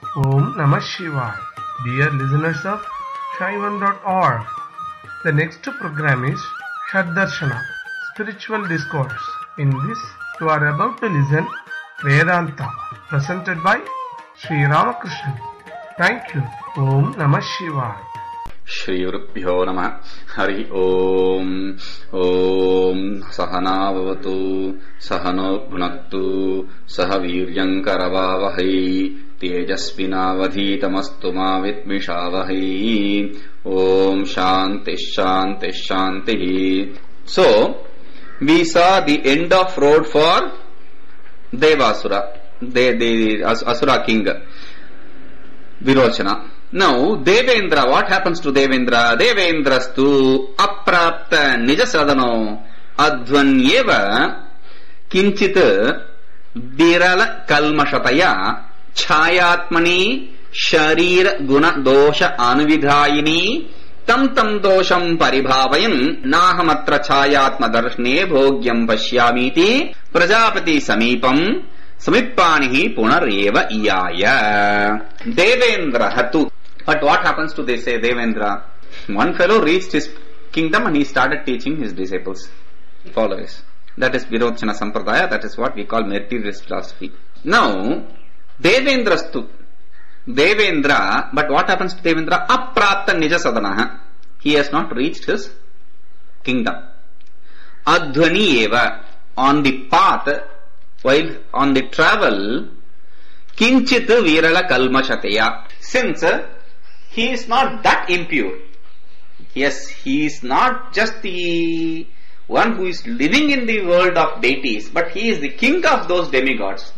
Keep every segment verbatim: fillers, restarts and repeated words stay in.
Om Namah Shivaya. Dear listeners of Shaivan dot org, the next program is Shaddarshana, Spiritual Discourse. In this, you are about to listen Vedanta, presented by Sri Ramakrishnan. Thank you. Om Namah Shivaya. Shri Gurubhyo Namah. Hari Om. Om Sahana Bhavatu Sahano Bhunaktu Saha Viryam Karavavahai Tejasvinavadhitamastu ma vidmishavahai. Om Shanti Shanti Shanti. So, we saw the end of road for Devasura, the, the Asura king, Virochana. Now, Devendra, what happens to Devendra? Devendrastu aprapta nijasadano advanyeva kinchit birala kalmashataya chayatmani sharira guna dosha anuvidhayini tam tam dosham paribhavayan nahamatra chayatma darshne bhogyam pashyamiti prajapati samipam samipanihi punareva iyaya. Devendra hatu. But what happens to, they say, Devendra? One fellow reached his kingdom and he started teaching his disciples, followers. That is Virochana Sampradaya. That is what we call materialist philosophy. Now, Devendrastu. Devendra, but what happens to Devendra? Aprapta nija sadanaha. He has not reached his kingdom. Adhvani eva. On the path, while on the travel, kinchit virala kalmashateya. Since uh, he is not that impure. Yes, he is not just the one who is living in the world of deities, but he is the king of those demigods.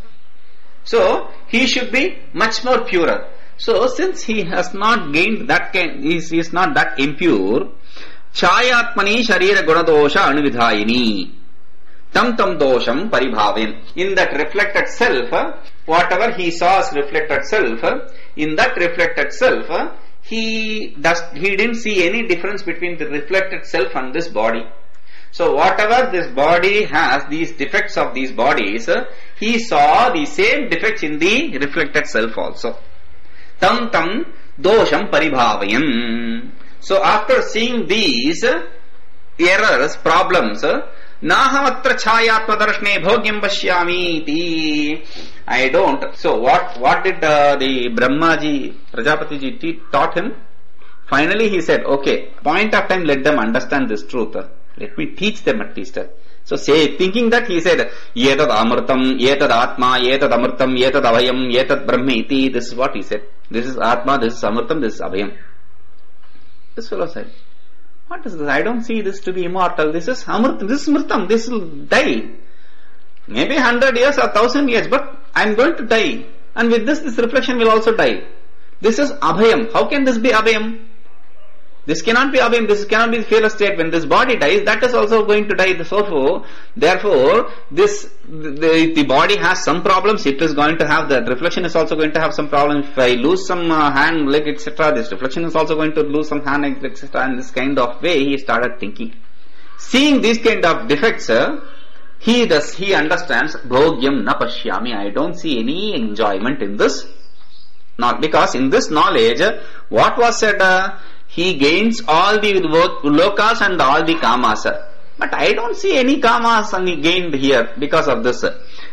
So, he should be much more purer. So, since he has not gained that kind, he is, he is not that impure, chayatmani sharira gunadosha anuvidhayini tam tam dosham paribhavin. In that reflected self, whatever he saw as reflected self, in that reflected self, he does, he didn't see any difference between the reflected self and this body. So whatever this body has, these defects of these bodies, he saw the same defects in the reflected self also. Tam tam dosham paribhavayam. So after seeing these errors, problems, nahamatra chayatma darshne bhogyam pashyami iti. I don't. So what what did uh, the Brahmaji, Prajapati ji taught him? Finally he said, okay, point of time let them understand this truth. Let me teach them at least. So say, thinking that, he said, yetad amritam, yetad atma, yetad amritam, yetad abhayam, yetad brahmiti. This is what he said. This is atma, this is amritam, this is abhayam. This fellow said, what is this? I don't see this to be immortal. This is amritam, this is mritam, this will die. Maybe hundred years or thousand years, but I am going to die. And with this, this reflection will also die. This is abhayam. How can this be abhayam? This cannot be abhayam. This cannot be the fearless state. When this body dies, that is also going to die. So, therefore, this the, the body has some problems. It is going to have, the reflection is also going to have some problems. If I lose some uh, hand, leg, et cetera, this reflection is also going to lose some hand, leg, et cetera. And this kind of way, he started thinking. Seeing these kind of defects, uh, he does, he understands, bhogyam na pashyami. I don't see any enjoyment in this. Not because in this knowledge, what was said? Uh, He gains all the lokas and all the kamas. But I don't see any kamas gained here because of this.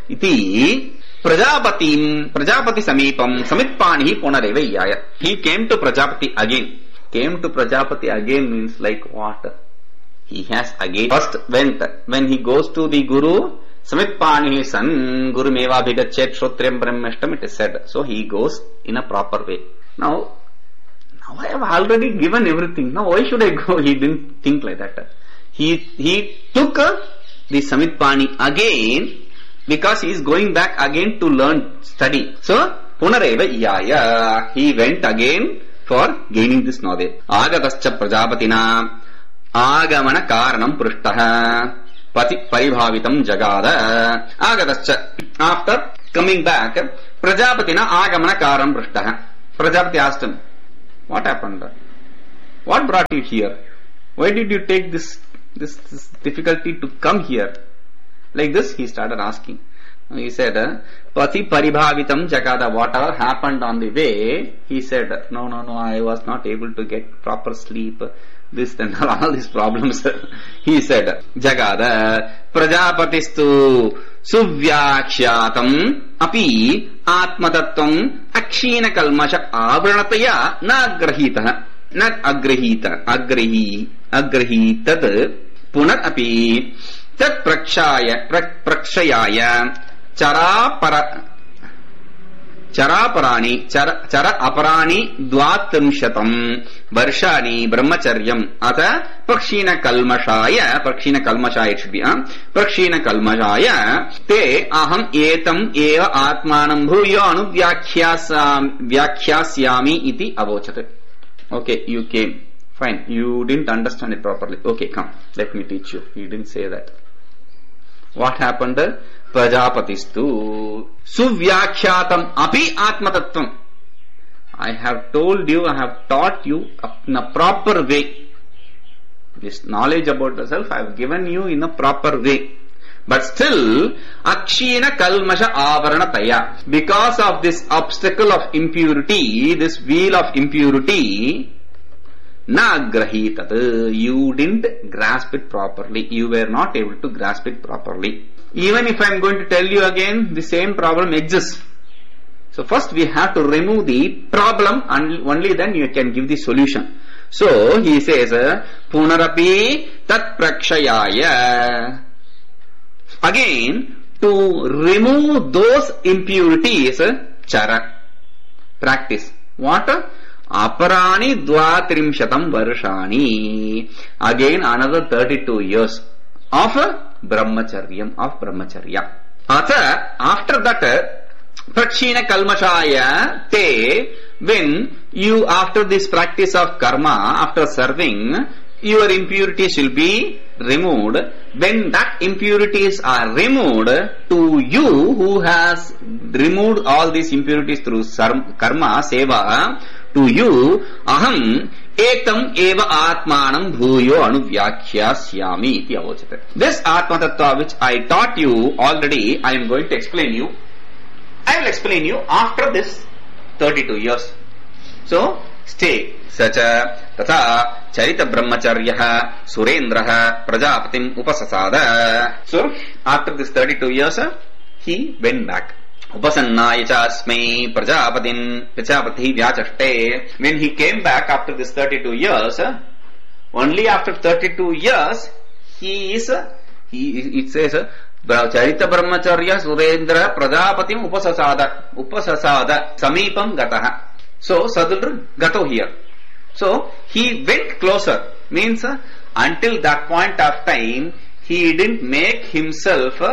Iti Prajapati Prajapati Samipam Samitpanihi Punareva Iyaya. He came to Prajapati again. Came to Prajapati again means like what? He has again first went. When he goes to the Guru, Samitpanihi San Guru Meva Bhigachet Shrotriyam Brahmashtam, it is said. So he goes in a proper way. Now, Now I have already given everything. Now why should I go? He didn't think like that. He he took uh, the Samitpani again because he is going back again to learn, study. So Punareva Iyaya. He went again for gaining this knowledge. Agatascha Prajapatina Agamana Karanam Prishtaha Pati Paribhavitam Jagada. Agatascha. After coming back, Prajapatina Agamana Karanam Prishtaha. Prajapati asked him, what happened? What brought you here? Why did you take this, this, this difficulty to come here? Like this, he started asking. He said, Pati paribhavitam jagada. Whatever happened on the way, he said, no, no, no, I was not able to get proper sleep. This and all these problems. He said, jagada prajapatistu suvyakshatam api atmatattvam akshina kalmasha avranataya na agrahitah. Na agrahita. Agrahi. Agrahitat punat api tat prakshaya prakshayaya chara para charaparani chara chara aparani dvatrimshatam varshani brahmacharyam ata prakshina kalmashaya prakshina kalmashaya it should be huh? prakshina kalmashaya te aham etam eva atmanam bhuyo anuvyakhyasam vyakhyasami iti avochat. Okay, you came. Fine, you didn't understand it properly. Okay, come, let me teach you. You didn't say that. What happened? Prajapatistu suvyakhyatam api atmatattvam. I have told you, I have taught you in a proper way. This knowledge about the self I have given you in a proper way. But still, akshina kalmasha avaranataya. Because of this obstacle of impurity, this wheel of impurity, na grahitat. You didn't grasp it properly. You were not able to grasp it properly. Even if I am going to tell you again, the same problem exists. So first we have to remove the problem and only then you can give the solution. So he says, punarapi tat prakshayaya. Again, to remove those impurities, chara. Practice. What? Aparani dvatrimshatam varshani. Again another thirty-two years of brahmacharyam, of brahmacharya. Ata, after that, prakshina kalmashaya te, when you, after this practice of karma, after serving, your impurities will be removed. When that impurities are removed, to you who has removed all these impurities through karma, seva, to you, aham etam eva atmanam bhuyo anuvyakhyasami iti avochate. This atma tattva which I taught you already, I am going to explain you. I will explain you after this thirty-two years. So, stay. Sacha tatha charita brahmacharyaha surendraha prajapatim upasasada. So, after this thirty-two years, he went back. Upasannaya chasmai prajapatin prajapati vyachaste. When he came back after this thirty-two years, only after thirty-two years, he is, he, it says, charita brahmacharya surendra prajapatim upasasada. Upasasada samipam gataha. So, sadulr gato here. So, he went closer. Means, uh, until that point of time, he didn't make himself uh,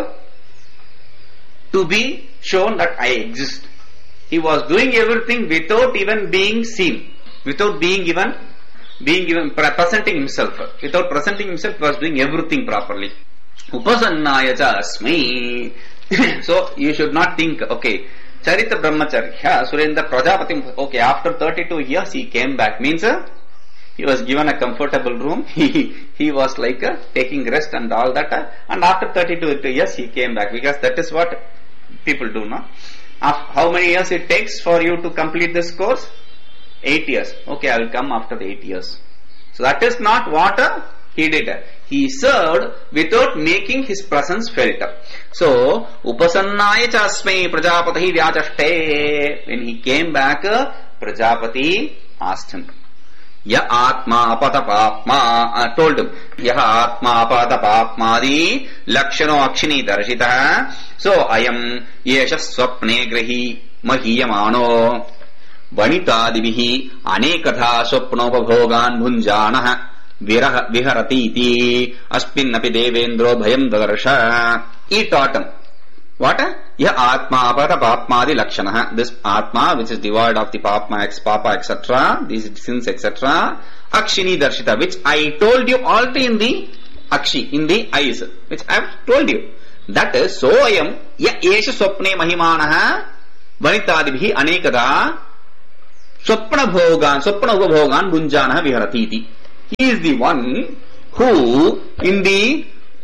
to be shown that I exist. He was doing everything without even being seen. Without being even, being even presenting himself. Without presenting himself, he was doing everything properly. Upasannaya cha asmi. So, you should not think, okay, Charita Brahmacharya, Surendra Prajapati, okay, after thirty-two years he came back. Means uh, he was given a comfortable room, he he was like uh, taking rest and all that. Uh, and after thirty-two years he came back, because that is what people do now. How many years it takes for you to complete this course? Eight years. Okay, I will come after the eight years. So that is not what uh, he did. He served without making his presence felt. So, upasannaya chasmai prajapati vyachaste. When he came back, Prajapati asked him, Ya atma apatapapma, uh, told him, Ya atma apatapapmadi lakshano akshini darshita. So, ayam yesha swapne grahi mahiyamano vanitadibihi anekatha swapnopabhogan bhunjanaha Viraha viharati iti aspinnapi devendro bhayam dadarsha. He taught him. What? Ya atma apata papmadi lakshanaha. This atma which is devoid of the papma, ex papa, et cetera. These sins, et cetera. Akshini darshita, which I told you already in the akshi, in the eyes, which I have told you. That is, so ayam ya esha swapne mahimanaha vanitadibhi anekada swapna bhogan, swapna upabhogan bhunjanaha viharati iti. He is the one who, in the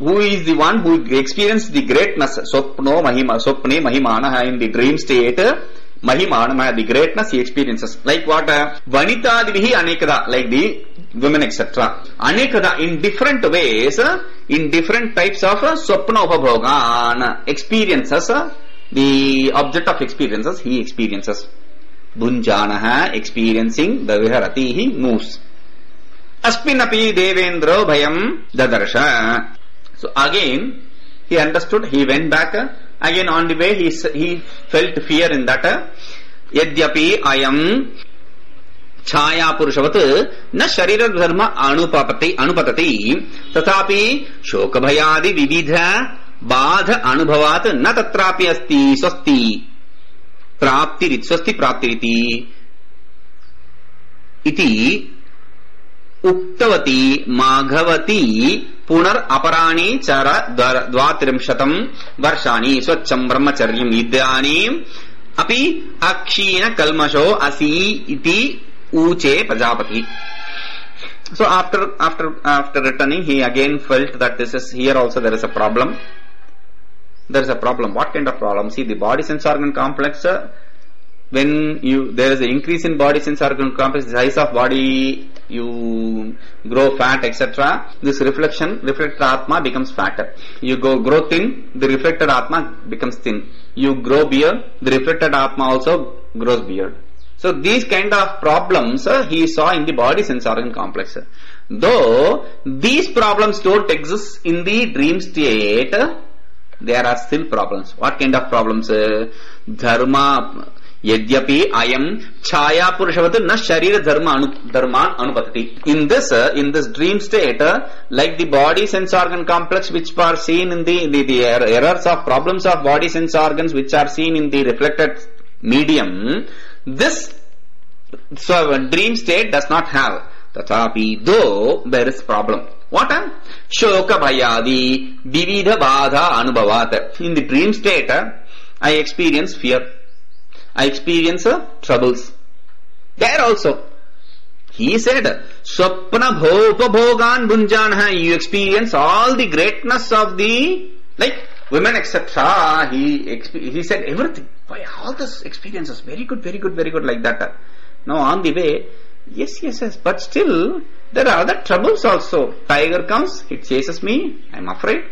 who is the one who experienced the greatness, Swapno Mahima, Swapne Mahimana, in the dream state, Mahimana, the greatness he experiences. Like what? Vanita Divihi Anekada, like the women, et cetera. Anekada, in different ways, in different types of Swapna Upabhogan, experiences, the object of experiences, he experiences. Bunjanaha, experiencing, the Viharati, he moves. Aspinapi Devendra Bhayam Dadarsha. So again, he understood, he went back. Again on the way, he, he felt fear in that. Yadyapi ayam chaya purushavat na sharira dharma anupapati anupatati tatapi shokabhayadi vividha badha anubhavat na tatrapi asti swasti praptirit swasti praptiriti iti uktavati maghavati punar aparani chara dvatrimshatam varshani swacham brahmacharyam idyanim api akshina kalmasho asi iti uche prajapati. So after after after returning, he again felt that this is here also there is a problem. There is a problem. What kind of problem? See, the body sense organ complex, when you there is an increase in body sense organ complex, the size of body, you grow fat, et cetera. This reflection, reflected Atma becomes fatter. You go grow thin, the reflected Atma becomes thin. You grow beard, the reflected Atma also grows beard. So these kind of problems uh, he saw in the body sense organ complex. Though these problems don't exist in the dream state, there are still problems. What kind of problems? Uh, dharma. Yadyapi ayam chaya purushavat na sharira dharma anu, dharman anupatati. In this, uh, in this dream state, uh, like the body sense organ complex which are seen in the, the, the errors of problems of body sense organs which are seen in the reflected medium, this so dream state does not have. Tatapi, though there is problem. What? Shoka bhayadi vividha badha anubhavat. In the dream state, uh, I experience fear. I experience uh, troubles. There also, he said, Swapna bhopabhogan bunjanaha. You experience all the greatness of the, like, women, et cetera. He he said everything. Why, all this experiences, very good, very good, very good, like that. Now on the way, yes, yes, yes, but still, there are other troubles also. Tiger comes, it chases me, I am afraid.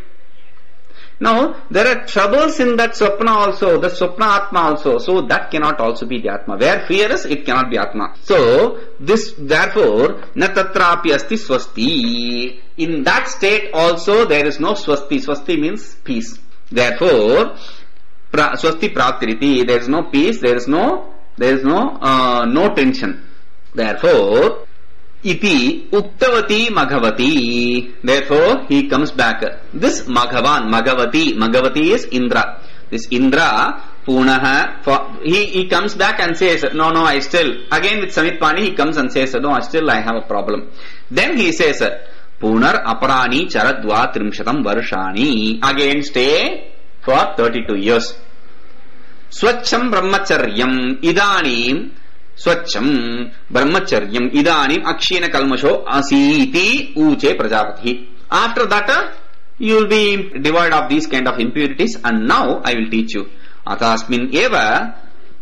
Now, there are troubles in that Swapna also, the Swapna Atma also, so that cannot also be the Atma. Where fear is, it cannot be Atma. So, this, therefore, na tatrapi asti swasti. In that state also, there is no swasti. Swasti means peace. Therefore, pra, swasti praptiriti, there is no peace, there is no, there is no, uh, no tension. Therefore, iti uktavati maghavati. Therefore, he comes back. This Maghavan, Maghavati, Maghavati is Indra. This Indra, Punaha, for, he, he comes back and says, no, no, I still, again with Samitpani, he comes and says, no, I still I have a problem. Then he says, Punar aparani charadva trimshatam varshani. Again stay for thirty-two years. Swacham brahmacharyam idanim. Swacham brahmacharyam idanim akshina kalmasho asiti uche prajapati. After that, you will be devoid of these kind of impurities, and now I will teach you. Atasmin eva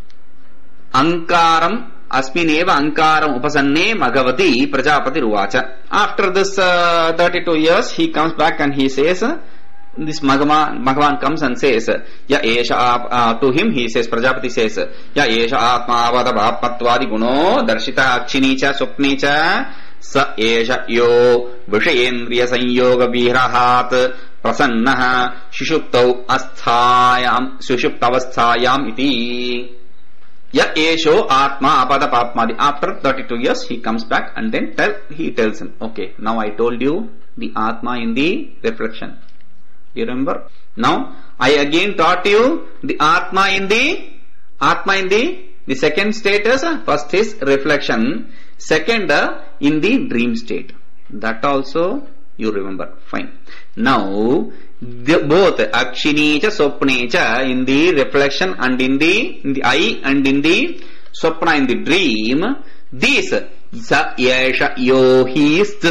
ankaram asmin eva ankaram upasanne magavati prajapati ruvacha. After this uh, thirty-two years, he comes back and he says, this Magavan, Magavan comes and says, Ya Esha, uh, to him he says, Prajapati says, Ya Esha Atma Avada Bhapatwadi Guno, Darshita Akshinicha Swapnicha, Sa Esha Yo, Vishayendriya Sanyoga Virahat, Prasannaha, Shishuptau Asthayam, Sushuptavasthayam iti. Ya Esho Atma Apada Papmadi. After thirty-two years, he comes back and then tell, he tells him, okay, now I told you the Atma in the reflection. You remember? Now, I again taught you the Atma in the, Atma in the, the second status, first is reflection, second in the dream state. That also you remember. Fine. Now, the, both Akshini cha Swapne cha in the reflection and in the, in the eye and in the Swapna in the dream, this Sa Yesha Yo, he is this.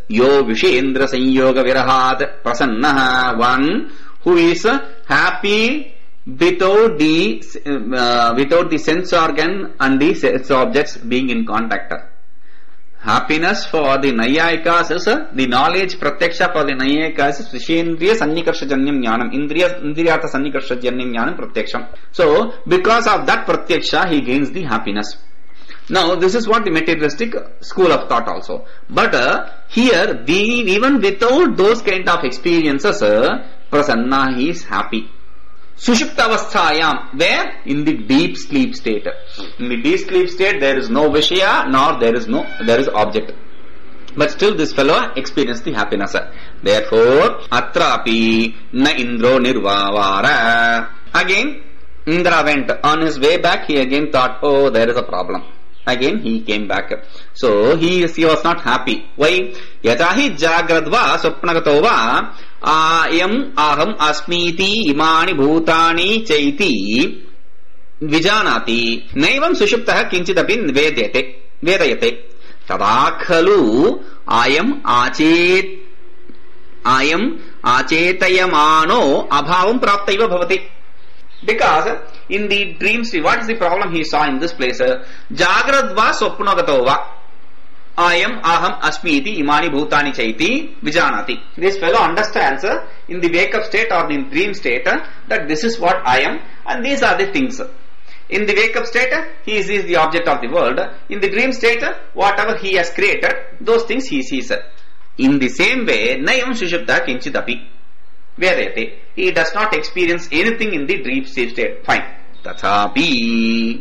yo vishendra sanyoga virahat prasannaha, one who is happy without the uh, without the sense organ and the sense objects being in contact. Happiness for the Nayayikas is uh, the knowledge pratyaksha for the Nayayikas is Vishendriya Sannikarsha-janyam jnanam, Indriya Indriyata Sannikarsha-janyam jnanam pratyaksham. So, because of that pratyaksha, he gains the happiness. Now, this is what the materialistic school of thought also. But uh, here, the, even without those kind of experiences, uh, prasanna, he is happy. Sushuptavasthayam, where? In the deep sleep state. In the deep sleep state, there is no vishaya, nor there is no, there is object. But still this fellow experienced the happiness. Therefore, atrapi na indro nirvavara. Again, Indra went on his way back, he again thought, oh, there is a problem. Again he came back. So he, he was not happy. Why? Yatahi jagradva swapnagatova ayam aham asmiti imani bhutani chaiti vijanati naivam sushuptah kinchidapin vedyate vedayate tada khalu ayam achet ayam achetayamano abhavam praptaiva bhavati. Because in the dream state, what is the problem he saw in this place? Jagradva swapnagatova ayam aham asmiti imani bhutani chaiti vijanati. This fellow understands uh, in the wake up state or in dream state uh, that this is what I am and these are the things. In the wake up state, uh, he sees the object of the world. In the dream state, uh, whatever he has created, those things he sees. In the same way, nayam sushupta kinchidapi vedayate. He does not experience anything in the dream state. Fine. Tathapi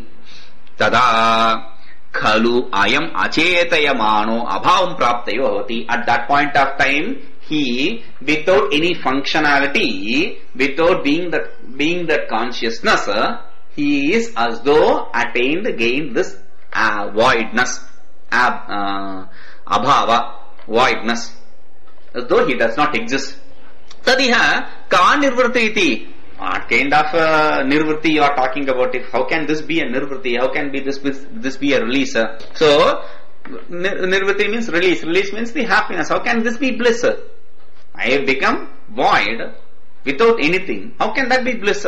tada khalu ayam achetayamano abhavam praptayo bhavati. At that point of time, he, without any functionality, without being that being that consciousness, he is as though attained, gained this uh, voidness, ab, uh, abhava, voidness, as though he does not exist. Tadiha ka nirvrti iti. What kind of uh, nirvrti you are talking about? It? How can this be a nirvrti? How can be this this be a release? So nirvrti means release. Release means the happiness. How can this be bliss? I have become void without anything. How can that be bliss?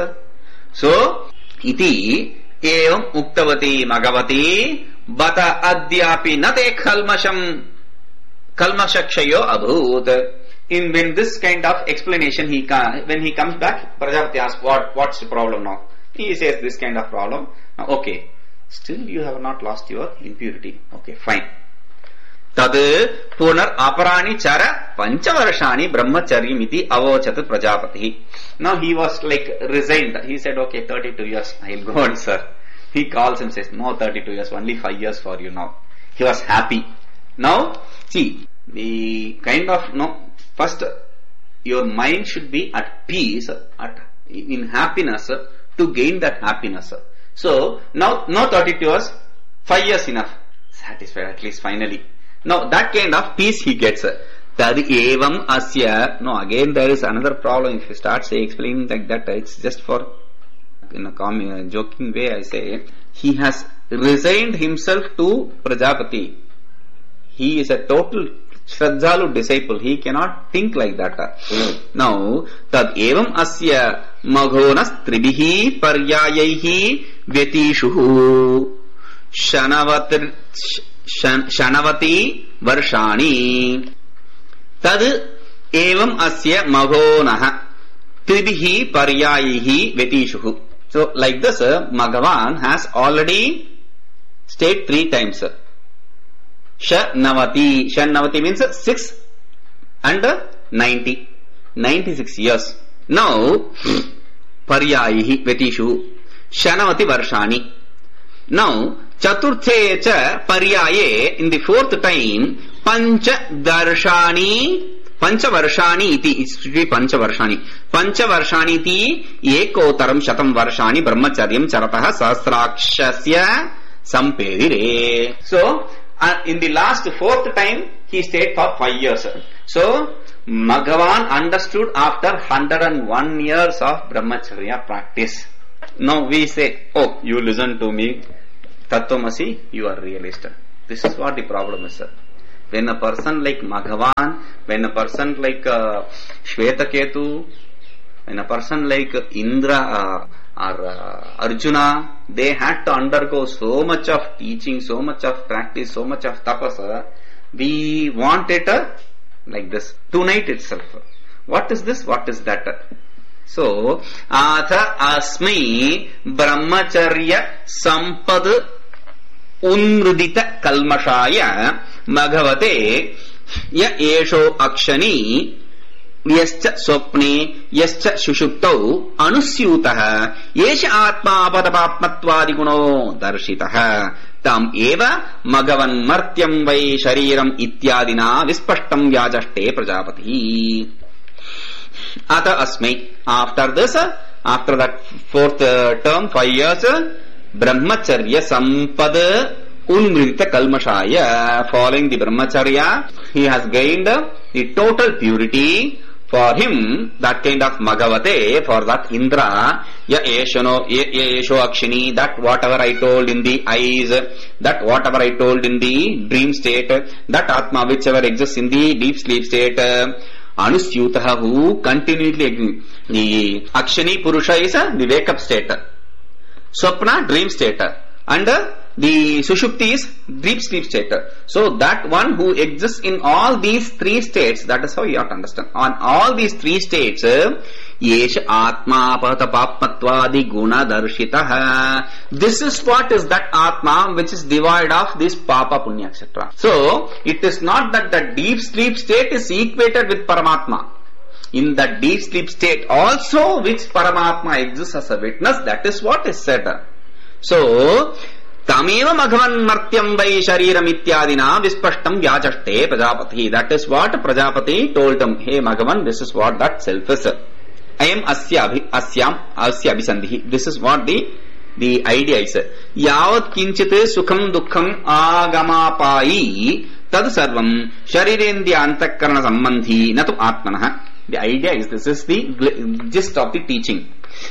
So iti evam uktavati magavati bata adyapi nate khalmasham kalmashakshayo abhut. In when this kind of explanation he when he comes back, Prajapati asks, what what's the problem now? He says this kind of problem. Okay, still you have not lost your impurity. Okay, fine. Tad punar aparani chara panchavarshani brahmacharyam iti avochat Prajapati. Now he was like resigned. He said, okay, thirty-two years, I'll go on, sir. He calls him, says, no, thirty-two years, only five years for you now. He was happy. Now, see, the kind of, no, first, your mind should be at peace, at in happiness, to gain that happiness. So, now, now thirty-two years, five years enough. Satisfied at least finally. Now, that kind of peace he gets. Tad evam asya. No, again there is another problem. If you start say explaining like that, it's just for, in a common, joking way I say, he has resigned himself to Prajapati. He is a total Shraddhalu disciple. He cannot think like that. Mm. Now, tad evam asya maghonas tribihi paryayaihi vyatishuhu shanavatir shanavati varshani. Tad evam asya maghonah tribihi paryayaihi vyatishuhu. So, like this, Bhagavan has already stayed three times. Shanavati. Shanavati means six and ninety. ninety-six years. Now, Paryayihi Vetishu. Shanavati Varshani. Now, Chaturthe cha Paryaye, in the fourth time, Pancha Darshani, Pancha Varshani iti, it should be Pancha Varshani. Pancha Varshani iti, Ekotaram Shatam Varshani, Brahmacharyam Charataha Sahasrakshasya Sampedire. So, Uh, in the last fourth time, he stayed for five years. So, Bhagavan understood after one hundred one years of Brahmacharya practice. Now we say, oh, you listen to me, Tattvamasi, you are realist. This is what the problem is, sir. when a person like Maghavan, when a person like uh, Shvetaketu, when a person like Indra uh, or uh, Arjuna, they had to undergo so much of teaching, so much of practice, so much of tapasa. We want it uh, like this, tonight itself. What is this? What is that? So, atha asmi brahmacharya sampad unrudita kalmashaya maghavate ya esho akshani yascha swapne yascha shushuptau anusyutah yesha atma padapapmattvadi guno darshitah tam eva magavan martyam vai shariram ityadina vispashtam vyajaste prajapati. Ata asmi. After this, after that fourth uh, term, five years, brahmacharya sampada unmrita kalmashaya. Following the brahmacharya, he has gained the total purity. For him, that kind of Magavate, for that Indra, ya Eshano, ya Esho Akshini, that whatever I told in the eyes, that whatever I told in the dream state, that Atma whichever exists in the deep sleep state, Anusyutaha, who continually, the Akshani Purusha is the wake up state, Swapna, dream state, and the Sushupti is deep sleep state. So that one who exists in all these three states, that is how you have to understand. On all these three states, Yesh Atma Patapapmatvadi Guna Darshitaha. This is what is that Atma which is devoid of this Papa Punya, et cetera. So it is not that the deep sleep state is equated with Paramatma. In the deep sleep state also, which Paramatma exists as a witness, that is what is said. So, Tameva Maghavan Martyam vai Shariram ityadina vispashtam vyajaste Prajapati. That is what Prajapati told him. Hey Maghavan, this is what that self is. I am asya asyam asya abhisandhi. This is what the the idea is. Yavat kinchit sukham dukkham agamapai tad sarvam sharirendriya antakarana sambandhi natu atmanah. The idea is, this is the gist of the teaching.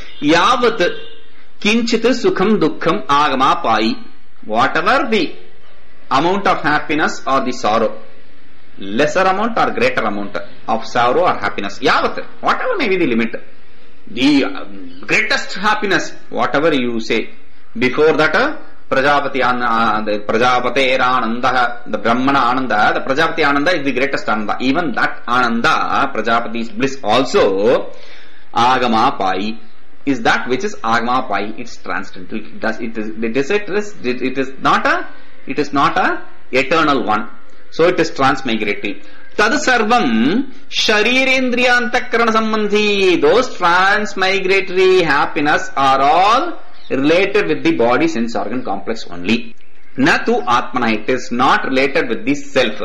Yavat Kinchit sukham dukkham agama pai. Whatever the amount of happiness or the sorrow, lesser amount or greater amount of sorrow or happiness, yavat, whatever may be the limit, the uh, greatest happiness, whatever you say, before that, uh, Prajapati uh, the Prajapati Ananda, the Brahmana Ananda, the Prajapati Ananda is the greatest Ananda. Even that Ananda, Prajapati's bliss also, agama pai. Is that which is Agama Pai, it's transcendental. It does it is it is it is it is not a it is not a eternal one. So it is transmigratory. Tad sarvam sharirendriya antakarana sambandhi. Those transmigratory happiness are all related with the body sense organ complex only. Na tu atmana, it is not related with the self.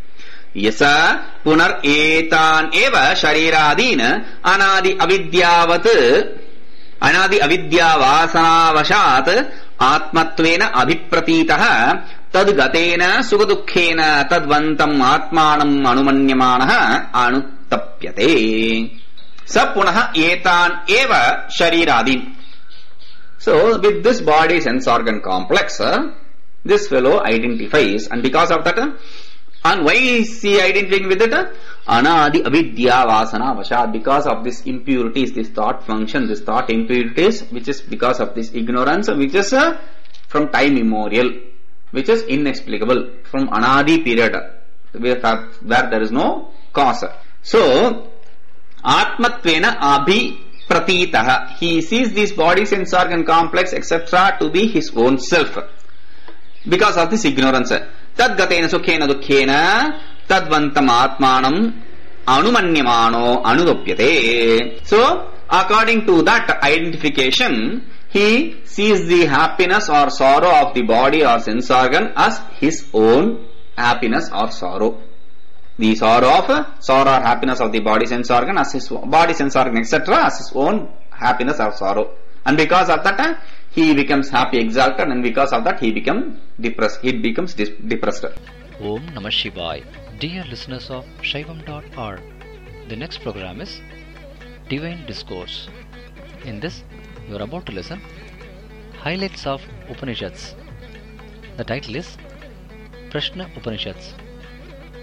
Yasa punar etan eva shariradina anadi avidyavat Anadi avidya vasana vashat atmatvena abhipratitah tad gatena sugadukhena tadvantam atmanam anumanyamanaha anutapyate. Sa punaha etan eva shariradin. So with this body sense organ complex, this fellow identifies, and because of that, and why is he identifying with it? Anadi avidya vasana vashat. Because of this impurities, this thought function, this thought impurities, which is because of this ignorance, which is uh, from time immemorial, which is inexplicable, from anadi period, where, where there is no cause. So, atmatvena abhi pratitaha. He sees this body, sense organ complex, et cetera to be his own self. Because of this ignorance. Tad gatena sukhena dukkhena tadvantam atmanam anumanyamano anudopyate. So, according to that identification, he sees the happiness or sorrow of the body or sense organ as his own happiness or sorrow. The sorrow of sorrow or happiness of the body sense organ as his body sense organ, et cetera as his own happiness or sorrow. And because of that, he becomes happy, exalted, and because of that, he becomes depressed. He becomes depressed. Om Namah Shivaya. Dear listeners of Shaivam dot org, the next program is Divine Discourse. In this, you are about to listen Highlights of Upanishads. The title is Prashna Upanishads.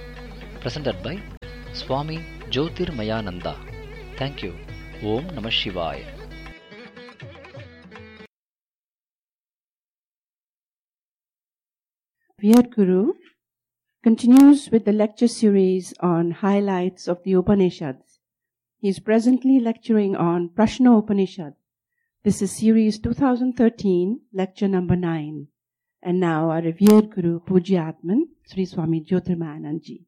presented by Swami Jyotirmayananda. Thank you. Om Namah Shivaya. Revered Guru continues with the lecture series on highlights of the Upanishads. He is presently lecturing on Prashna Upanishad. This is series two thousand thirteen, lecture number nine. And now our revered Guru, Pujya Atman, Sri Swami Jyotirmayananda Ji.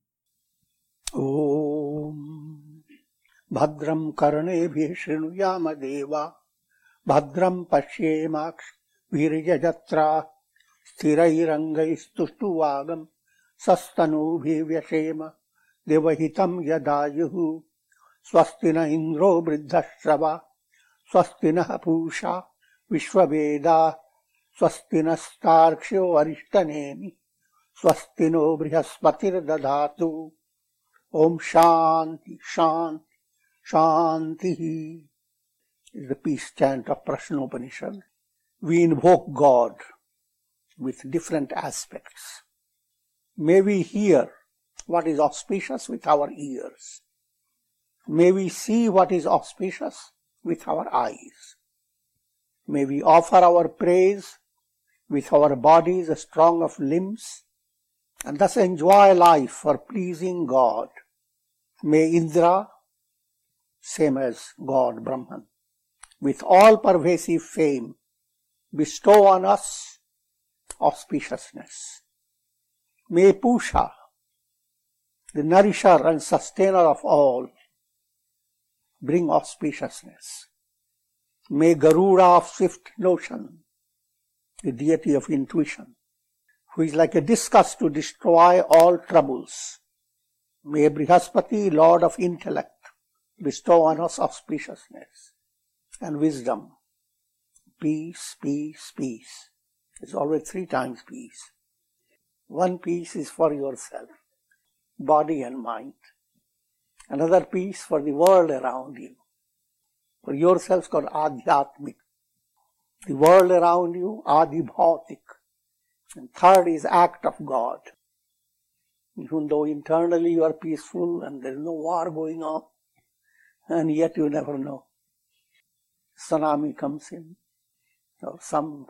Om Bhadram Karnebhi Shrunuyama Deva Bhadram Pashyemaks Virjajatra Sthirairangaistuštuvagam Sastanubhi Vyashema Devahitam Yadayuhu Swastina Indro Vriddhashrava Swastina Pusha Vishvaveda Swastina Starkshyo Arishtanemi Swastino Brihaspatir Dadhatu. Om Shanti, Shanti, Shanti is the peace chant of Prashna Upanishad. We invoke God with different aspects. May we hear what is auspicious with our ears. May we see what is auspicious with our eyes. May we offer our praise with our bodies strong of limbs and thus enjoy life for pleasing God. May Indra, same as God Brahman, with all pervasive fame, bestow on us auspiciousness. May Pusha, the nourisher and sustainer of all, bring auspiciousness. May Garuda of swift notion, the deity of intuition, who is like a discus to destroy all troubles. May Brihaspati, Lord of intellect, bestow on us auspiciousness and wisdom. Peace, peace, peace. It's always three times peace. One peace is for yourself, body and mind. Another peace for the world around you. For yourself is called Adhyatmik. The world around you, Adibhautik. And third is act of God. Even though internally you are peaceful and there is no war going on, and yet you never know. Tsunami comes in, or some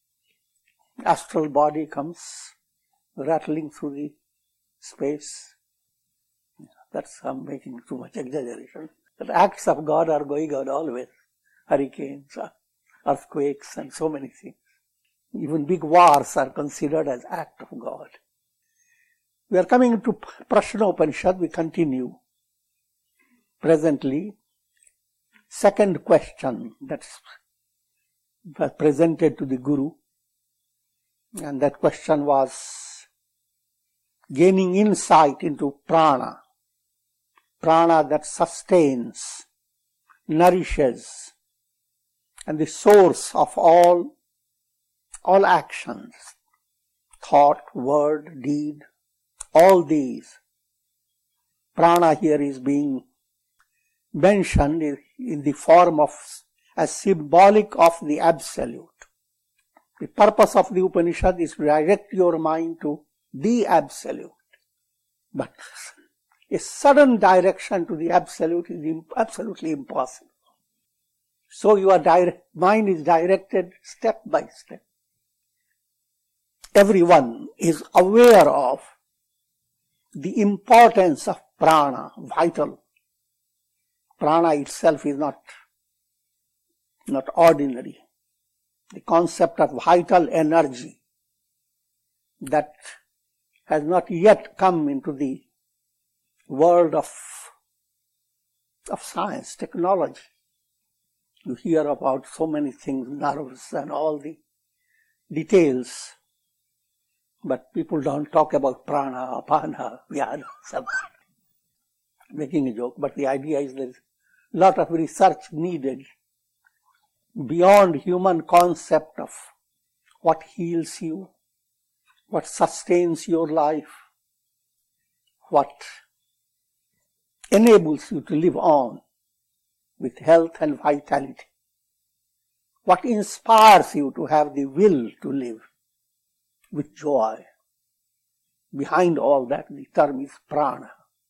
astral body comes rattling through the space. That's, I'm making too much exaggeration. But acts of God are going on always. Hurricanes, earthquakes, and so many things. Even big wars are considered as act of God. We are coming to Prashna Upanishad. We continue. Presently, second question that's presented to the Guru. And that question was gaining insight into prana. Prana that sustains, nourishes, and the source of all, all actions, thought, word, deed, all these. Prana here is being mentioned in the form of, as symbolic of the Absolute. The purpose of the Upanishad is to direct your mind to the Absolute. But a sudden direction to the Absolute is absolutely impossible. So your direct, mind is directed step by step. Everyone is aware of the importance of prana, vital. Prana itself is not, not ordinary. The concept of vital energy that has not yet come into the world of, of science, technology. You hear about so many things, nerves and all the details. But people don't talk about prana, apana, vyana, sabha. Making a joke, but the idea is there is a lot of research needed beyond human concept of what heals you, what sustains your life, what enables you to live on with health and vitality, what inspires you to have the will to live with joy. Behind all that, the term is prana.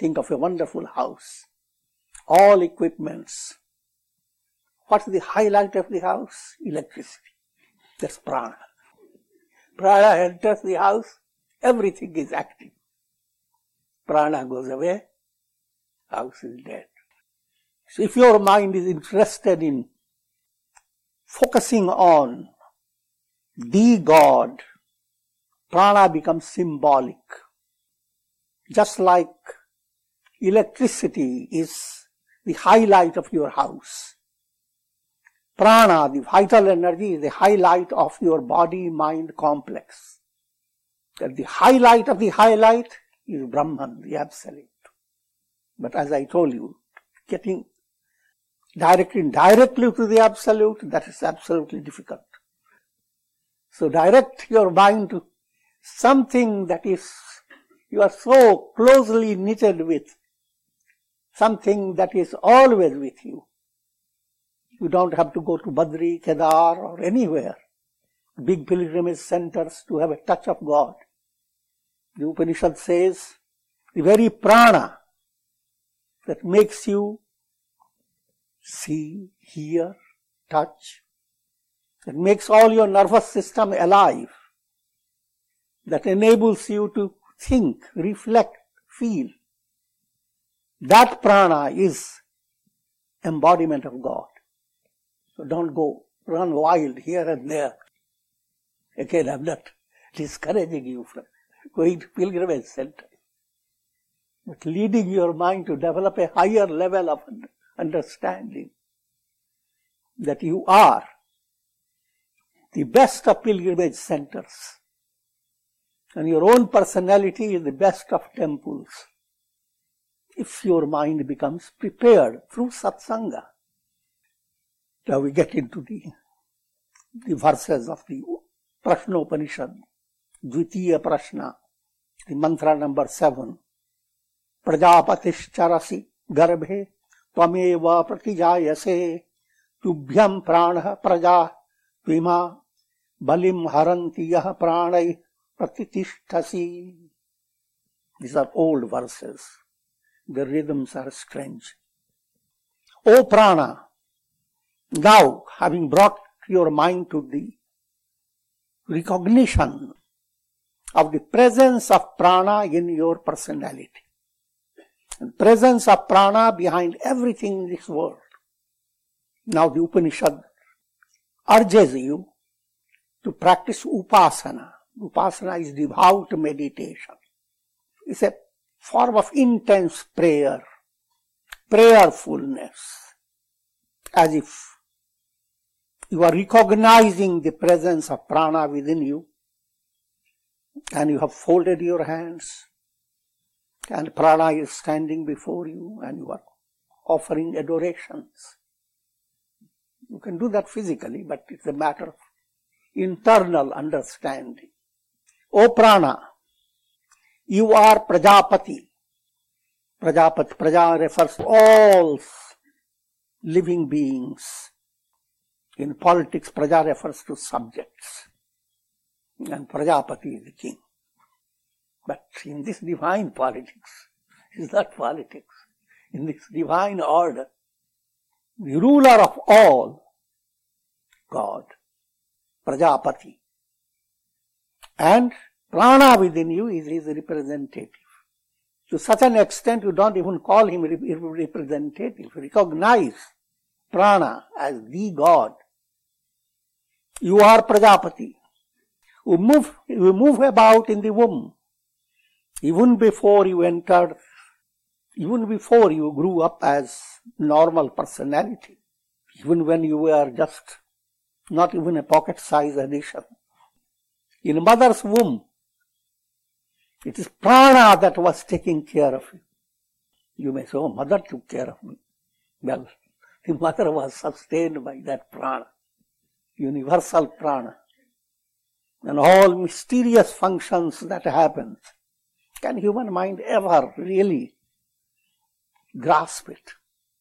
Think of a wonderful house. All equipments. What's the highlight of the house? Electricity. That's prana. Prana enters the house, everything is active. Prana goes away, house is dead. So if your mind is interested in focusing on the God, prana becomes symbolic. Just like electricity is the highlight of your house. Prana, the vital energy, is the highlight of your body-mind complex. That the highlight of the highlight is Brahman, the Absolute. But as I told you, getting directly directly to the Absolute, that is absolutely difficult. So direct your mind to something that is, you are so closely knitted with, something that is always with you. You don't have to go to Badri, Kedar or anywhere, big pilgrimage centers to have a touch of God. The Upanishad says, the very prana that makes you see, hear, touch, that makes all your nervous system alive, that enables you to think, reflect, feel. That prana is embodiment of God. So don't go run wild here and there. Again, I'm not discouraging you from going to pilgrimage center, but leading your mind to develop a higher level of understanding that you are the best of pilgrimage centers and your own personality is the best of temples. If your mind becomes prepared through satsanga. Now we get into the, the verses of the Prashna Upanishad, Dvitiya Prashna, the mantra number seven. Prajapatisharasi garbhe tvameva pratijayase tubhyam prana praja tvima balim haranti yah pranai pratitishthasi. These are old verses. The rhythms are strange. O prana, now having brought your mind to the recognition of the presence of prana in your personality, and presence of prana behind everything in this world. Now the Upanishad urges you to practice upasana. Upasana is devout meditation. It's a form of intense prayer, prayerfulness, as if you are recognizing the presence of prana within you, and you have folded your hands, and prana is standing before you, and you are offering adorations. You can do that physically, but it's a matter of internal understanding. O prana, you are Prajapati. Prajapati, Praja refers to all living beings. In politics, Praja refers to subjects. And Prajapati is the king. But in this divine politics, it's not politics. In this divine order, the ruler of all, God, Prajapati. And prana within you is his representative. To such an extent you don't even call him representative. Recognize prana as the God. You are Prajapati. You move, you move about in the womb. Even before you entered, even before you grew up as normal personality, even when you were just not even a pocket-sized addition. In mother's womb, it is prana that was taking care of you. You may say, oh, mother took care of me. Well, the mother was sustained by that prana, universal prana. And all mysterious functions that happen. Can human mind ever really grasp it?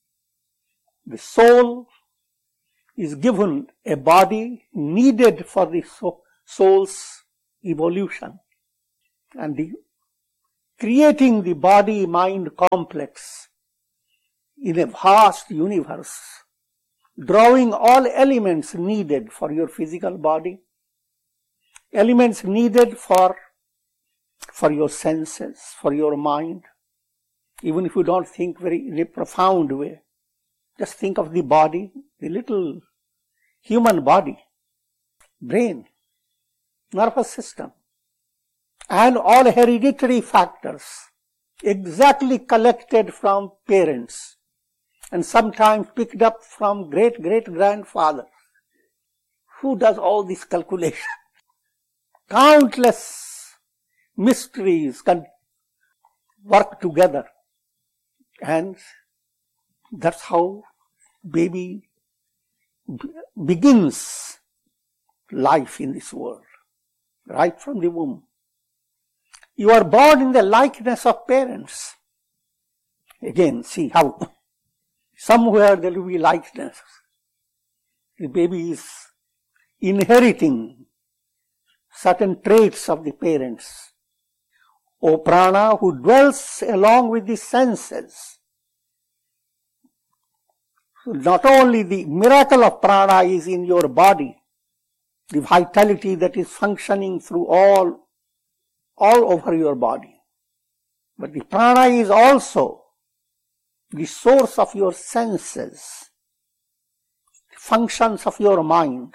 The soul is given a body needed for the soul's evolution. And the creating the body-mind complex in a vast universe, drawing all elements needed for your physical body, elements needed for, for your senses, for your mind. Even if you don't think very in a profound way, just think of the body, the little human body, brain, nervous system, and all hereditary factors exactly collected from parents and sometimes picked up from great-great-grandfather. Who does all this calculation? Countless mysteries can work together, and that's how baby begins life in this world, right from the womb. You are born in the likeness of parents. Again, see how somewhere there will be likeness. The baby is inheriting certain traits of the parents. O prana, who dwells along with the senses. Not only the miracle of prana is in your body, the vitality that is functioning through all, all over your body, but the prana is also the source of your senses, the functions of your mind,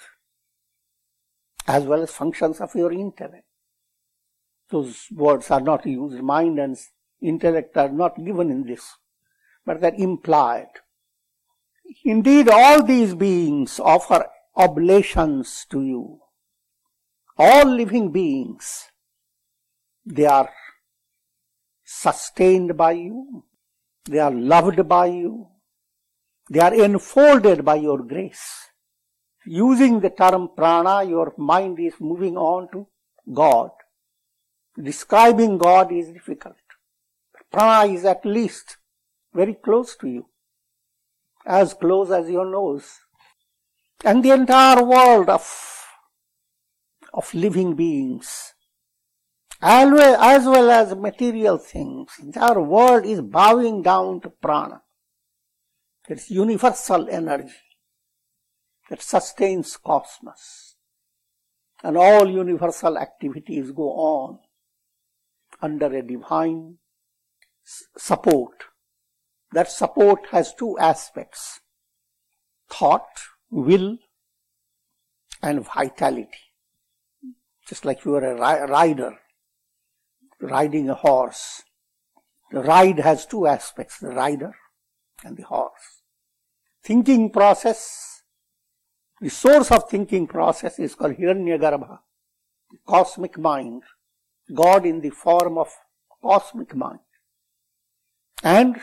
as well as functions of your intellect. Those words are not used. Mind and intellect are not given in this, but they're implied. Indeed, all these beings offer oblations to you. All living beings, they are sustained by you. They are loved by you. They are enfolded by your grace. Using the term prana, your mind is moving on to God. Describing God is difficult. Prana is at least very close to you, as close as your nose. And the entire world of, of living beings, as well, as well as material things, the entire world is bowing down to prana. It's universal energy that sustains cosmos. And all universal activities go on under a divine support. That support has two aspects: thought, will, and vitality. Just like you are a ri- rider riding a horse. The ride has two aspects, the rider and the horse. Thinking process, the source of thinking process is called Hiranyagarbha, the cosmic mind, God in the form of cosmic mind. And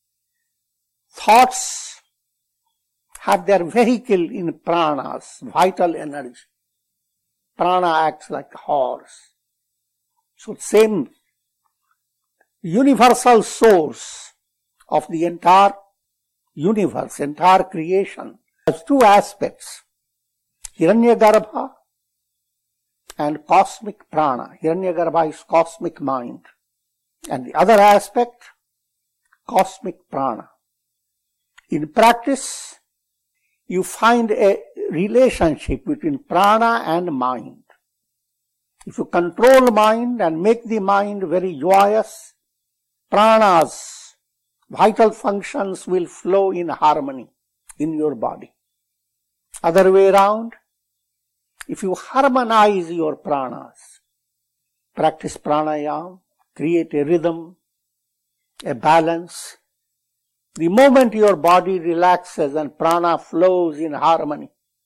thoughts have their vehicle in pranas, vital energy. Prana acts like a horse. So same universal source of the entire universe, entire creation, has two aspects: Hiranyagarbha and cosmic prana. Hiranyagarbha is cosmic mind. And the other aspect, cosmic prana. In practice, you find a relationship between prana and mind. If you control mind and make the mind very joyous, pranas, vital functions will flow in harmony in your body. Other way around, if you harmonize your pranas, practice pranayama, create a rhythm, a balance, the moment your body relaxes and prana flows in harmony,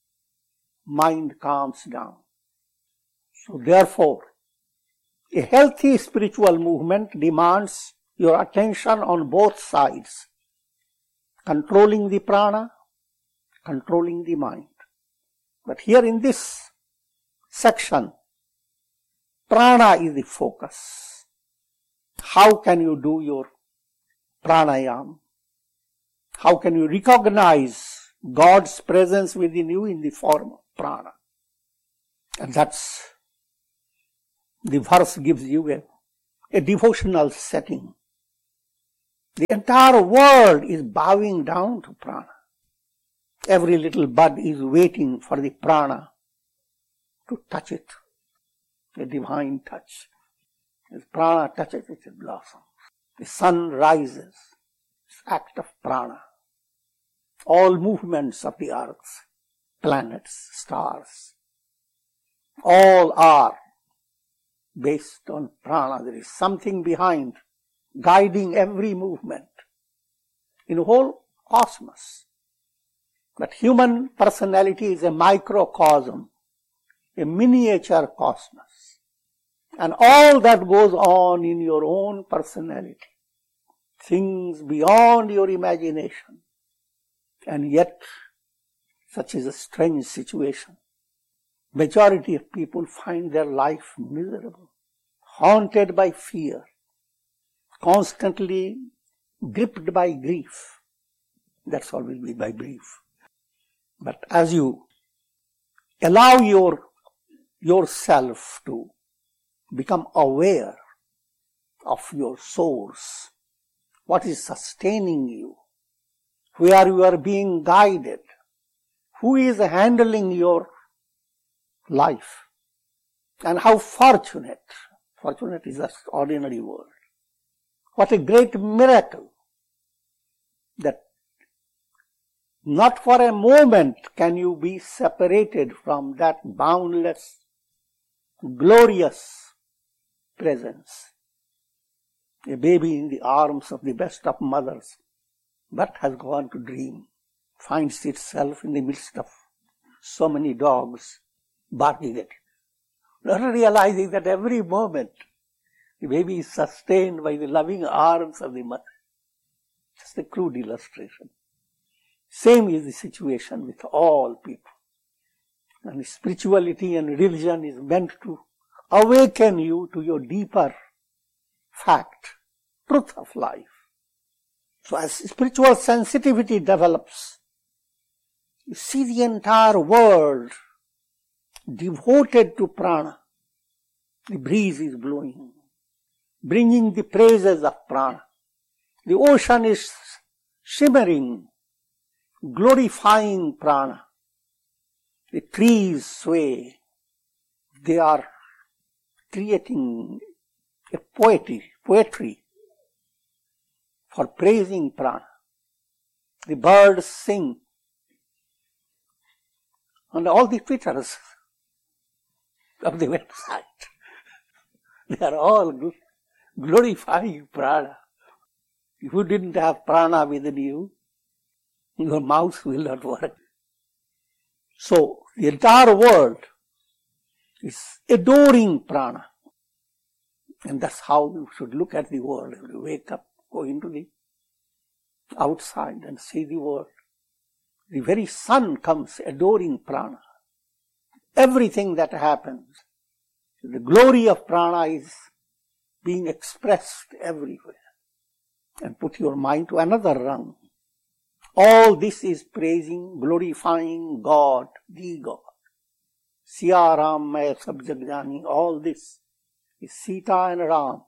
mind calms down. So therefore, a healthy spiritual movement demands your attention on both sides, controlling the prana, controlling the mind. But here in this section, prana is the focus. How can you do your pranayama? How can you recognize God's presence within you in the form of prana? And that's, the verse gives you a, a devotional setting. The entire world is bowing down to prana. Every little bud is waiting for the prana to touch it, a divine touch. As prana touches it, it blossoms. The sun rises, it's act of prana. All movements of the earth, planets, stars, all are based on prana. There is something behind, guiding every movement in the whole cosmos. But human personality is a microcosm, a miniature cosmos. And all that goes on in your own personality, things beyond your imagination. And yet, such is a strange situation. Majority of people find their life miserable, haunted by fear, constantly gripped by grief. That's all will be by grief. But as you allow your yourself to become aware of your source, what is sustaining you, where you are being guided, who is handling your life, and how fortunate, fortunate is an ordinary word, what a great miracle that not for a moment can you be separated from that boundless, glorious presence. A baby in the arms of the best of mothers, but has gone to dream, finds itself in the midst of so many dogs barking at it, not realizing that every moment the baby is sustained by the loving arms of the mother. Just a crude illustration. Same is the situation with all people. And spirituality and religion is meant to awaken you to your deeper fact, truth of life. So as spiritual sensitivity develops, you see the entire world devoted to prana. The breeze is blowing, bringing the praises of prana. The ocean is shimmering, glorifying prana. The trees sway. They are creating a poetry, poetry for praising prana. The birds sing. And all the pictures of the website, they are all glorifying prana. If you didn't have prana within you, your mouth will not work. So, the entire world is adoring prana. And that's how you should look at the world. You wake up, go into the outside and see the world. The very sun comes adoring prana. Everything that happens, the glory of prana is being expressed everywhere. And put your mind to another rung. All this is praising, glorifying God, the God. Siya Ram Mai Sab Jag Jani, all this is Sita and Ram.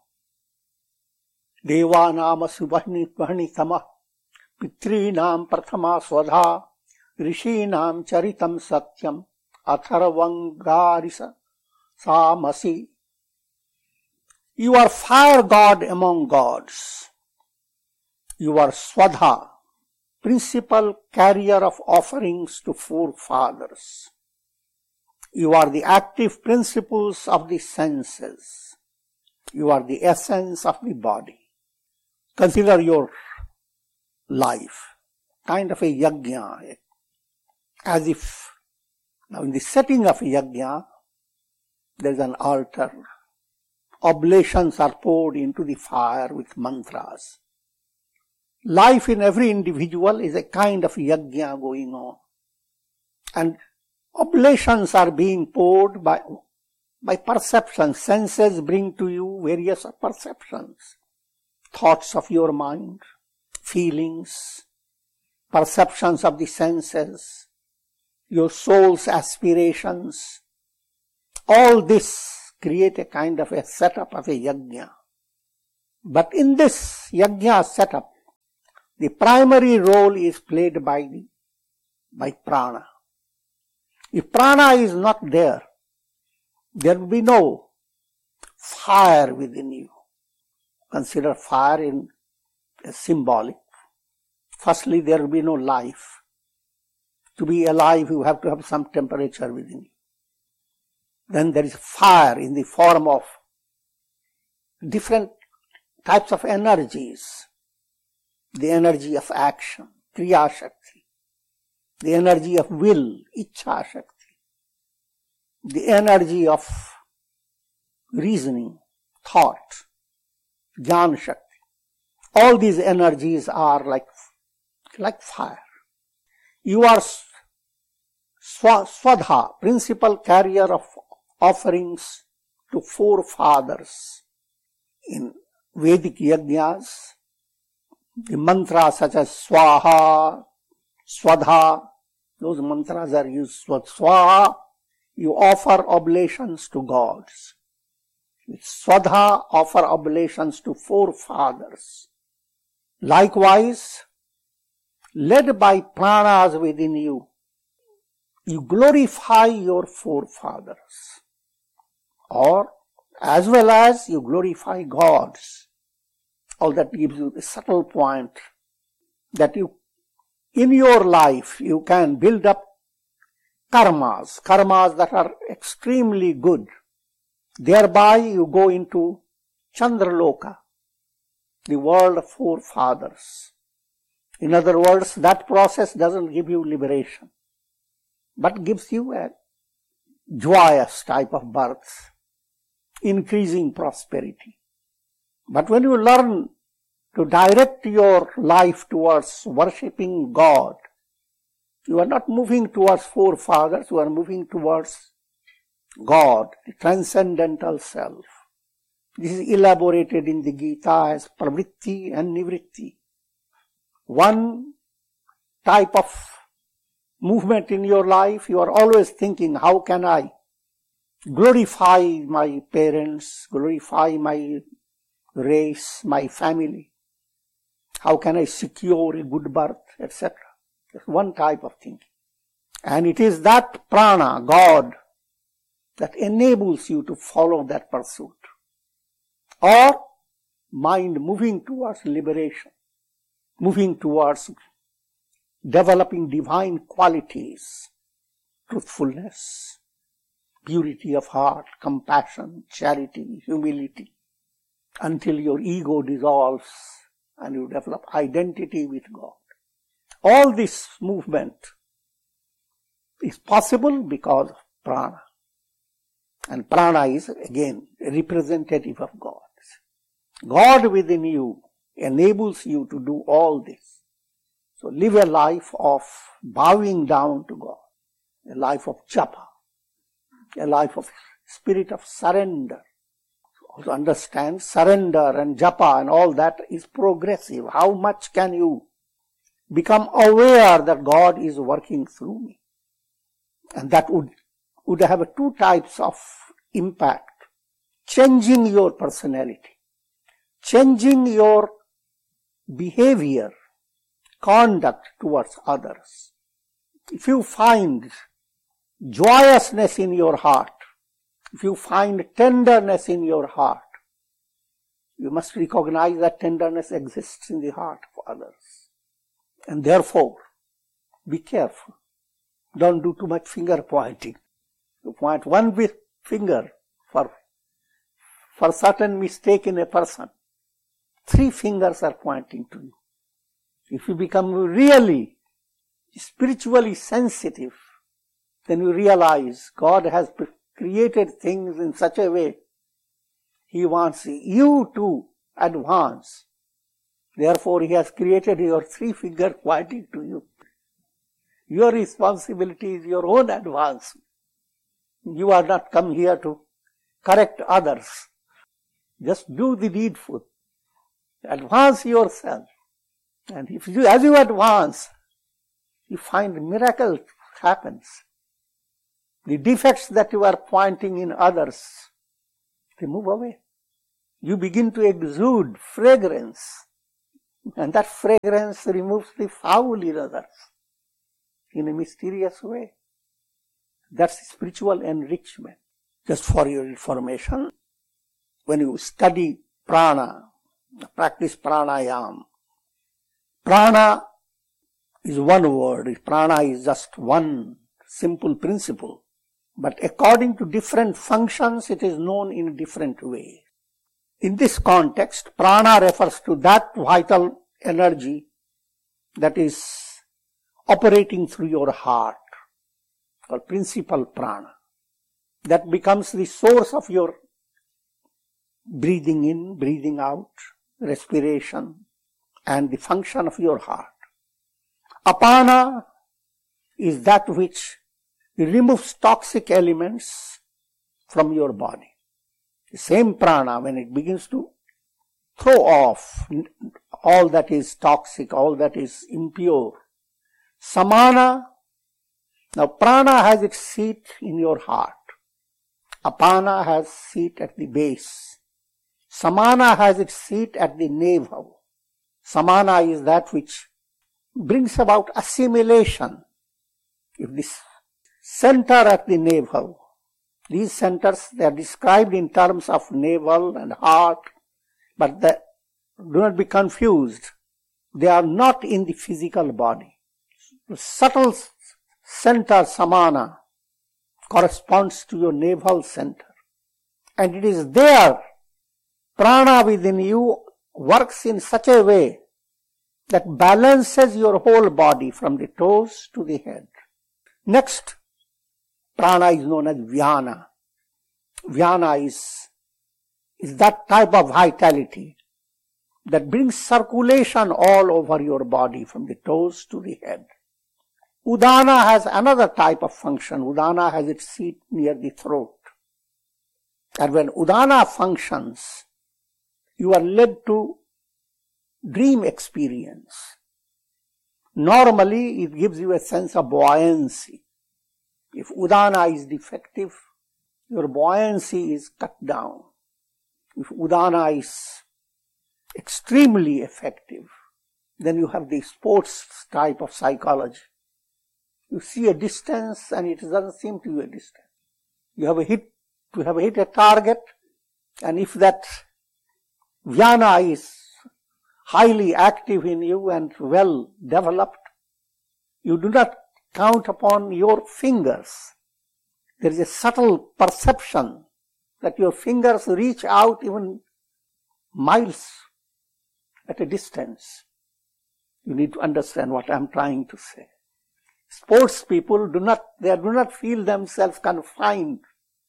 Deva Nama Subhani Tvani Tama, Pitri Nam Prathama Swadha, Rishi Nam Charitam Satyam, Atharvangarisa Samasi. You are fire god among gods. You are Swadha, principal carrier of offerings to forefathers. You are the active principles of the senses. You are the essence of the body. Consider your life, kind of a yajna, as if, now in the setting of a yajna, there is an altar. Oblations are poured into the fire with mantras. Life in every individual is a kind of yajna going on. And oblations are being poured by, by perception. Senses bring to you various perceptions. Thoughts of your mind, feelings, perceptions of the senses, your soul's aspirations. All this create a kind of a setup of a yajna. But in this yajna setup, the primary role is played by the by prana. If prana is not there, there will be no fire within you. Consider fire in as symbolic. Firstly, there will be no life. To be alive, you have to have some temperature within you. Then there is fire in the form of different types of energies. The energy of action, kriya shakti. The energy of will, ichha shakti. The energy of reasoning, thought, jnana shakti. All these energies are like, like fire. You are swadha, principal carrier of offerings to forefathers in Vedic yajnas. The mantras such as swaha, swadha, those mantras are used. Swaha, you offer oblations to gods. With swadha, offer oblations to forefathers. Likewise, led by pranas within you, you glorify your forefathers. Or, as well as you glorify gods. All that gives you the subtle point that you, in your life, you can build up karmas, karmas that are extremely good. Thereby you go into Chandraloka, the world of forefathers. In other words, that process doesn't give you liberation, but gives you a joyous type of birth, increasing prosperity. But when you learn to direct your life towards worshipping God, you are not moving towards forefathers, you are moving towards God, the transcendental self. This is elaborated in the Gita as pravritti and nivritti. One type of movement in your life, you are always thinking, how can I glorify my parents, glorify my race, my family? How can I secure a good birth, et cetera. That's one type of thinking. And it is that prana, God, that enables you to follow that pursuit. Or mind moving towards liberation, moving towards developing divine qualities, truthfulness, purity of heart, compassion, charity, humility, until your ego dissolves and you develop identity with God. All this movement is possible because of prana. And prana is, again, a representative of God. God within you enables you to do all this. So live a life of bowing down to God, a life of japa, a life of spirit of surrender. Also understand surrender and japa and all that is progressive. How much can you become aware that God is working through me? And that would, would have two types of impact. Changing your personality, changing your behavior, conduct towards others. If you find joyousness in your heart, if you find tenderness in your heart, you must recognize that tenderness exists in the heart of others. And therefore, be careful. Don't do too much finger pointing. You point one finger for, for certain mistake in a person. Three fingers are pointing to you. If you become really spiritually sensitive, then you realize God has created things in such a way He wants you to advance. Therefore, He has created your three finger pointing to you. Your responsibility is your own advancement. You are not come here to correct others. Just do the needful. Advance yourself. And if you, as you advance, you find miracle happens. The defects that you are pointing in others, they move away. you begin to exude fragrance, and that fragrance removes the foul in others in a mysterious way. That's spiritual enrichment. Just for your information, when you study prana, practice pranayama, prana is one word. Prana is just one simple principle. But according to different functions, it is known in different ways. In this context, prana refers to that vital energy that is operating through your heart, or principal prana, that becomes the source of your breathing in, breathing out, respiration, and the function of your heart. Apana is that which removes toxic elements from your body. The same prana, when it begins to throw off all that is toxic, all that is impure. Samana, now prana has its seat in your heart. Apana has seat at the base. Samana has its seat at the navel. Samana is that which brings about assimilation. If this center at the navel, these centers, they are described in terms of navel and heart, but they, do not be confused. They are not in the physical body. The subtle center, samana, corresponds to your navel center. And it is there, prana within you works in such a way that balances your whole body from the toes to the head. Next, prana is known as vyana. Vyana is, is that type of vitality that brings circulation all over your body from the toes to the head. Udana has another type of function. Udana has its seat near the throat. And when Udana functions, you are led to dream experience. Normally, it gives you a sense of buoyancy. If Udana is defective, your buoyancy is cut down. If Udana is extremely effective, then you have the sports type of psychology. You see a distance and it doesn't seem to you a distance. You have a hit, you have hit a target, and if that vyana is highly active in you and well developed, you do not count upon your fingers. There is a subtle perception that your fingers reach out even miles at a distance. You need to understand what I am trying to say. Sports people do not, they do not feel themselves confined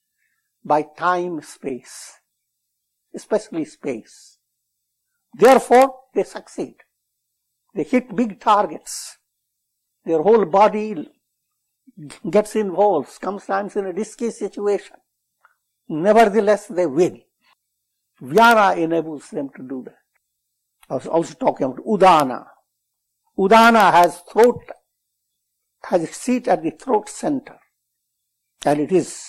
by time, space, especially space. Therefore, they succeed. They hit big targets. Their whole body gets involved, sometimes in a risky situation. Nevertheless, they win. Vyana enables them to do that. I was also talking about Udana. Udana has throat, has its seat at the throat center. And it is,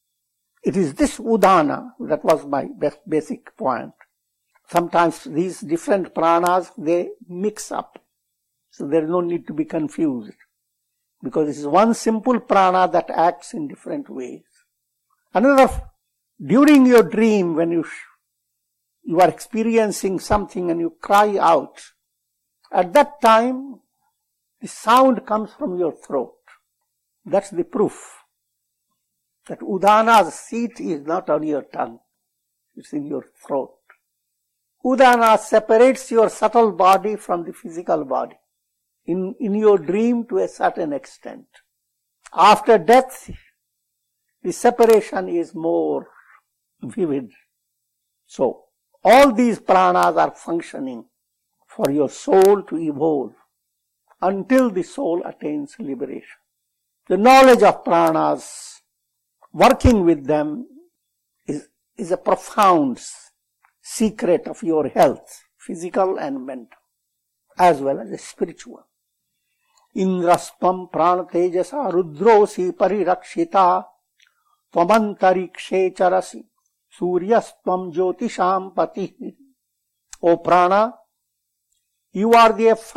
it is this Udana, that was my basic point. Sometimes these different pranas, they mix up. So there is no need to be confused. Because this is one simple prana that acts in different ways. Another, during your dream, when you, you are experiencing something and you cry out, at that time, the sound comes from your throat. That's the proof that Udana's seat is not on your tongue. It's in your throat. Udana separates your subtle body from the physical body in, in your dream to a certain extent. After death, the separation is more vivid. So, all these pranas are functioning for your soul to evolve until the soul attains liberation. The knowledge of pranas, working with them, is, is a profound secret of your health, physical and mental, as well as spiritual. Indraspam pranatejasa rudrosi parirakshita tvamantarikshe charasi Suryastvam Jyotisham Pati. O Prana, you are the